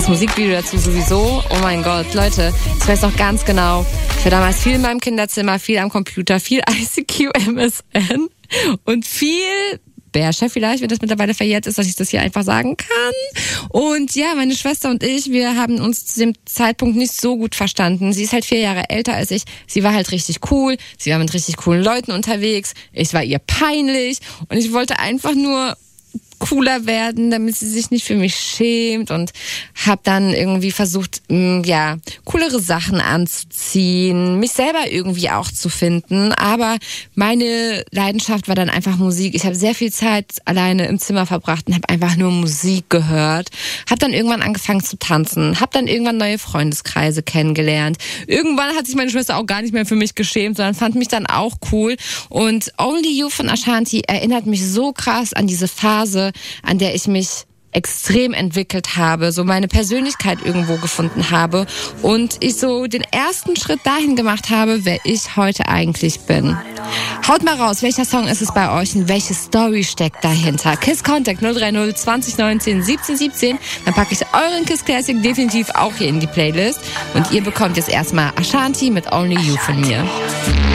Das Musikvideo dazu sowieso. Oh mein Gott, Leute, ich weiß noch ganz genau. Ich war damals viel in meinem Kinderzimmer, viel am Computer, viel ICQ, MSN und viel Bärchef vielleicht, wenn das mittlerweile verjährt ist, dass ich das hier einfach sagen kann. Und ja, meine Schwester und ich, wir haben uns zu dem Zeitpunkt nicht so gut verstanden. Sie ist halt 4 Jahre älter als ich. Sie war halt richtig cool. Sie war mit richtig coolen Leuten unterwegs. Ich war ihr peinlich. Und ich wollte einfach nur cooler werden, damit sie sich nicht für mich schämt, und habe dann irgendwie versucht, coolere Sachen anzuziehen, mich selber irgendwie auch zu finden, aber meine Leidenschaft war dann einfach Musik. Ich habe sehr viel Zeit alleine im Zimmer verbracht und habe einfach nur Musik gehört, habe dann irgendwann angefangen zu tanzen, habe dann irgendwann neue Freundeskreise kennengelernt. Irgendwann hat sich meine Schwester auch gar nicht mehr für mich geschämt, sondern fand mich dann auch cool, und Only You von Ashanti erinnert mich so krass an diese Phase, an der ich mich extrem entwickelt habe, so meine Persönlichkeit irgendwo gefunden habe und ich so den ersten Schritt dahin gemacht habe, wer ich heute eigentlich bin. Haut mal raus, welcher Song ist es bei euch und welche Story steckt dahinter? Kiss Contact 030 2019 1717, dann packe ich euren Kiss Classic definitiv auch hier in die Playlist, und ihr bekommt jetzt erstmal Ashanti mit Only You von mir.